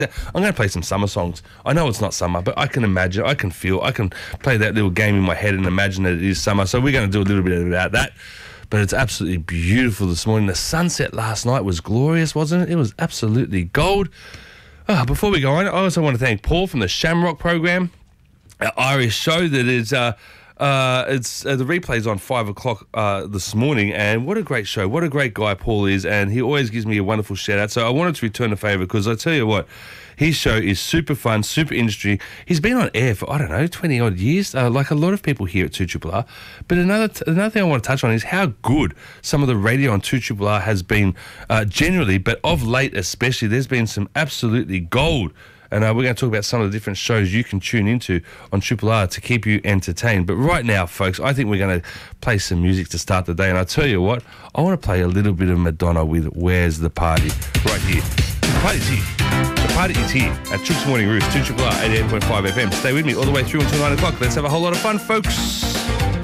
I'm going to play some summer songs. I know it's not summer, but I can imagine, I can feel, I can play that little game in my head and imagine that it is summer. So we're going to do a little bit about that. But it's absolutely beautiful this morning. The sunset last night was glorious, wasn't it? It was absolutely gold. Before we go on, I also want to thank Paul from the Shamrock program, our Irish show that is... the replay's on 5 o'clock this morning, and what a great show. What a great guy Paul is, and he always gives me a wonderful shout out. So I wanted to return the favour because I tell you what, his show is super fun, super industry. He's been on air for, 20 odd years, like a lot of people here at 2RR. But another thing I want to touch on is how good some of the radio on 2RR has been generally, but of late especially. There's been some absolutely gold. And we're going to talk about some of the different shows you can tune into on 2RR to keep you entertained. But right now, folks, I think we're going to play some music to start the day. And I tell you what, I want to play a little bit of Madonna with Where's the Party? Right here. The party's here. The party is here at Chooks Morning Roost, 2RR 88.5 FM. Stay with me all the way through until 9 o'clock. Let's have a whole lot of fun, folks.